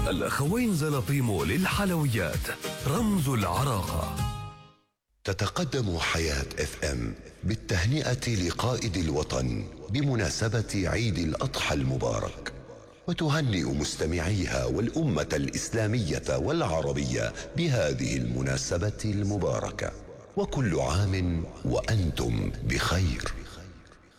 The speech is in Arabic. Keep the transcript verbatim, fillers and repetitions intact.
الأخوين زلطيمو للحلويات، رمز العراقة. تتقدم حياة اف ام بالتهنئة لقائد الوطن بمناسبة عيد الأضحى المبارك، وتهنئ مستمعيها والأمة الإسلامية والعربية بهذه المناسبة المباركة، وكل عام وأنتم بخير.